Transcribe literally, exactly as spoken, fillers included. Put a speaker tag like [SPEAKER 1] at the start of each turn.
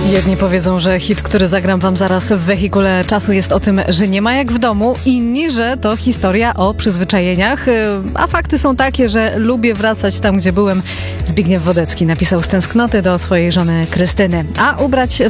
[SPEAKER 1] Jedni powiedzą, że hit, który zagram wam zaraz w wehikule czasu, jest o tym, że nie ma jak w domu. Inni, że to historia o przyzwyczajeniach. A fakty są takie, że lubię wracać tam, gdzie byłem. Zbigniew Wodecki napisał z tęsknoty do swojej żony Krystyny. A ubrać